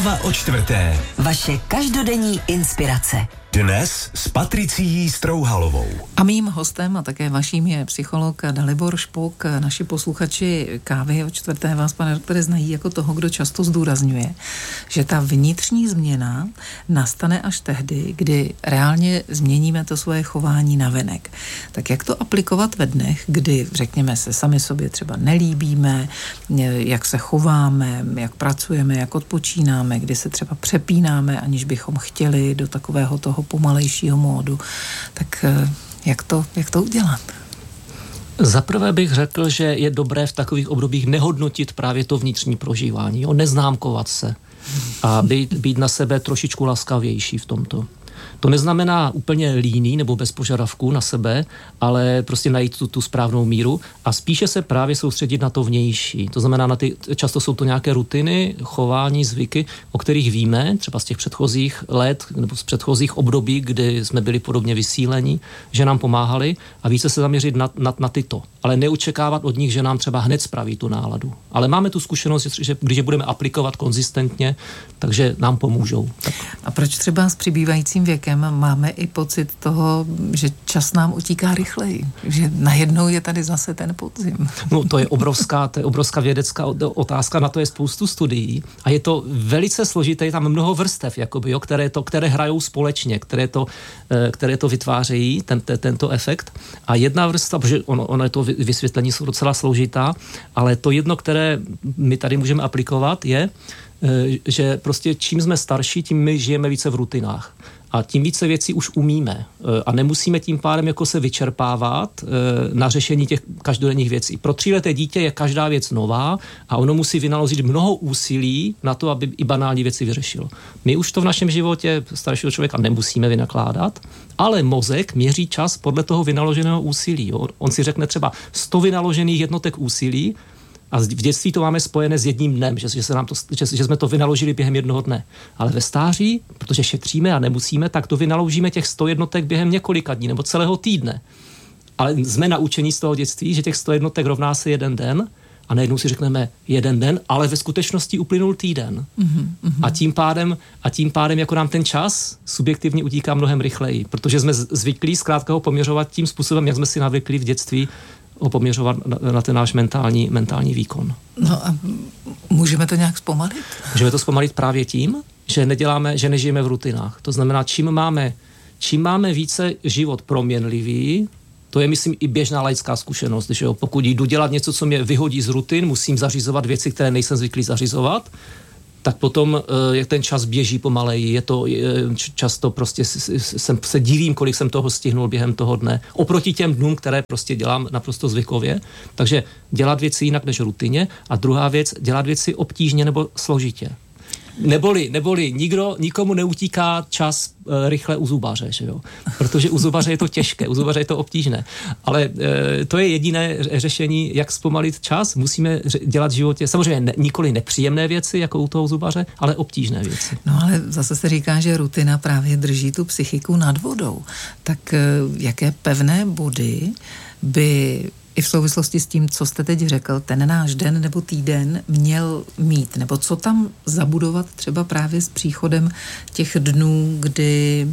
2:04. Vaše každodenní inspirace. Dnes s Patricií Strouhalovou. A mým hostem a také vaším je psycholog Dalibor Špok. Naši posluchači Kávy o čtvrté vás, pane doktore, znají jako toho, kdo často zdůrazňuje, že ta vnitřní změna nastane až tehdy, kdy reálně změníme to svoje chování navenek. Tak jak to aplikovat ve dnech, kdy, řekněme, se sami sobě třeba nelíbíme, jak se chováme, jak pracujeme, jak odpočínáme, kdy se třeba přepínáme, aniž bychom chtěli do takového toho pomalejšího módu. Tak jak to udělat? Zaprvé bych řekl, že je dobré v takových obdobích nehodnotit právě to vnitřní prožívání, neznámkovat se a být na sebe trošičku laskavější v tomto. To neznamená úplně líný nebo bez požadavků na sebe, ale prostě najít tu správnou míru a spíše se právě soustředit na to vnější. To znamená, často jsou to nějaké rutiny, chování, zvyky, o kterých víme, třeba z těch předchozích let nebo z předchozích období, kdy jsme byli podobně vysíleni, že nám pomáhali a více se zaměřit na tyto. Ale neočekávat od nich, že nám třeba hned spraví tu náladu. Ale máme tu zkušenost, že když je budeme aplikovat konzistentně, takže nám pomůžou. Tak. A proč třeba s přibývajícím věkem máme i pocit toho, že čas nám utíká rychleji? Že najednou je tady zase ten podzim. No, to je obrovská vědecká otázka, na to je spoustu studií a je to velice složité, je tam mnoho vrstev, jakoby, které hrajou společně, které to vytvářejí, tento efekt. A jedna vrstva, protože ono je to vysvětlení jsou docela složitá, ale to jedno, které my tady můžeme aplikovat, je, že prostě čím jsme starší, tím my žijeme více v rutinách. A tím více věcí už umíme a nemusíme tím pádem jako se vyčerpávat na řešení těch každodenních věcí. Pro 3leté dítě je každá věc nová a ono musí vynaložit mnoho úsilí na to, aby i banální věci vyřešilo. My už to v našem životě staršího člověka nemusíme vynakládat, ale mozek měří čas podle toho vynaloženého úsilí. Jo? On si řekne třeba 100 vynaložených jednotek úsilí, a v dětství to máme spojené s jedním dnem, že jsme to vynaložili během jednoho dne. Ale ve stáří, protože šetříme a nemusíme, tak to vynaložíme těch 100 jednotek během několika dní nebo celého týdne. Ale jsme naučení z toho dětství, že těch 100 jednotek rovná se jeden den a najednou si řekneme jeden den, ale ve skutečnosti uplynul týden. A tím pádem jako nám ten čas subjektivně utíká mnohem rychleji, protože jsme zvyklí zkrátka ho poměřovat tím způsobem, jak jsme si navykli v dětství ho poměřovat na ten náš mentální výkon. No a můžeme to nějak zpomalit? Můžeme to zpomalit právě tím, že nežijeme v rutinách. To znamená, čím máme více život proměnlivý, to je, myslím, i běžná laická zkušenost, že jo? Pokud jdu dělat něco, co mě vyhodí z rutin, musím zařizovat věci, které nejsem zvyklý zařizovat, tak potom, jak ten čas běží pomaleji, často prostě se divím, kolik jsem toho stihnul během toho dne, oproti těm dnům, které prostě dělám naprosto zvykově. Takže dělat věci jinak než rutině a druhá věc, dělat věci obtížně nebo složitě. Neboli nikomu neutíká čas rychle u zubaře, že jo? Protože u zubaře je to těžké, u zubaře je to obtížné. Ale to je jediné řešení, jak zpomalit čas. Musíme dělat v životě samozřejmě nikoli nepříjemné věci, jako u toho zubaře, ale obtížné věci. No ale zase se říká, že rutina právě drží tu psychiku nad vodou. Tak jaké pevné body by i v souvislosti s tím, co jste teď řekl, ten náš den nebo týden měl mít, nebo co tam zabudovat třeba právě s příchodem těch dnů, kdy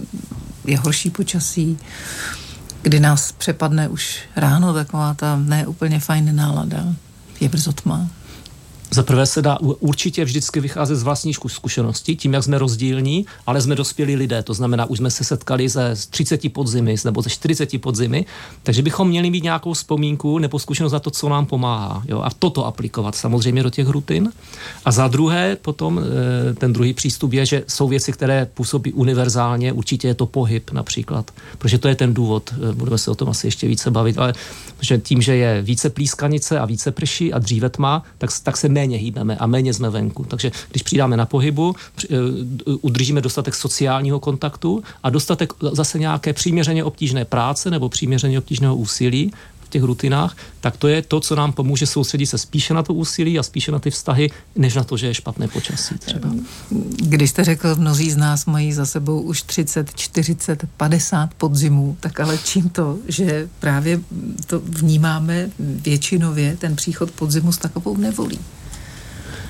je horší počasí, kdy nás přepadne už ráno taková ta ne úplně fajn nálada, je brzo tma. Za prvé se dá určitě vždycky vycházet z vlastní zkušenosti, tím, jak jsme rozdílní, ale jsme dospělí lidé, to znamená, už jsme se setkali ze 30 podzimy nebo ze 40 podzimy, takže bychom měli mít nějakou vzpomínku nebo zkušenost na to, co nám pomáhá. Jo? A toto aplikovat samozřejmě do těch rutin. A za druhé, potom ten druhý přístup je, že jsou věci, které působí univerzálně, určitě je to pohyb například, protože to je ten důvod, budeme se o tom asi ještě více bavit, ale že tím, že je více plískanice a více prší a dříve tma, tak se méně hýbeme a méně jsme venku. Takže když přidáme na pohybu, udržíme dostatek sociálního kontaktu a dostatek zase nějaké přiměřeně obtížné práce nebo přiměřeně obtížného úsilí v těch rutinách, tak to je to, co nám pomůže soustředit se spíše na to úsilí a spíše na ty vztahy, než na to, že je špatné počasí třeba. Když jste řekl, mnozí z nás mají za sebou už 30, 40, 50 podzimů, tak ale čím to, že právě to vnímáme většinově, ten příchod podzimu s takovou nevolí?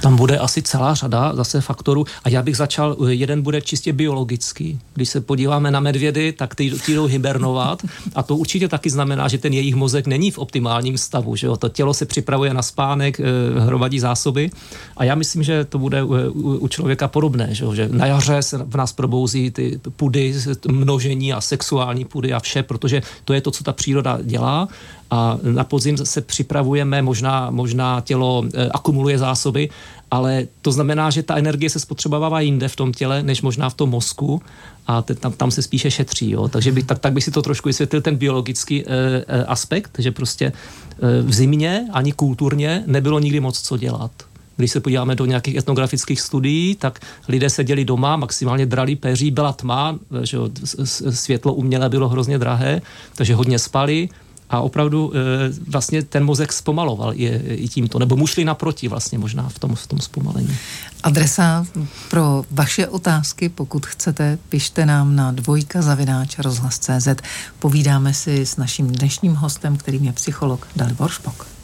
Tam bude asi celá řada zase faktorů a já bych začal, jeden bude čistě biologický. Když se podíváme na medvědy, tak ty jdou hibernovat a to určitě taky znamená, že ten jejich mozek není v optimálním stavu, že jo? To tělo se připravuje na spánek, hromadí zásoby a já myslím, že to bude u člověka podobné, že jo? Že na jaře se v nás probouzí ty pudy, množení a sexuální pudy a vše, protože to je to, co ta příroda dělá. A na podzim se připravujeme, možná tělo akumuluje zásoby, ale to znamená, že ta energie se spotřebovává jinde v tom těle, než možná v tom mozku a tam se spíše šetří. Jo? Takže tak bych si to trošku vysvětlil, ten biologický aspekt, že prostě v zimě ani kulturně nebylo nikdy moc co dělat. Když se podíváme do nějakých etnografických studií, tak lidé seděli doma, maximálně drali peří, byla tma, že světlo umělé bylo hrozně drahé, takže hodně spali a opravdu vlastně ten mozek zpomaloval i tímto, nebo mu šli naproti vlastně možná v tom zpomalení. Adresa pro vaše otázky, pokud chcete, pište nám na dvojka@rozhlas.cz. Povídáme si s naším dnešním hostem, kterým je psycholog Dalibor Špok.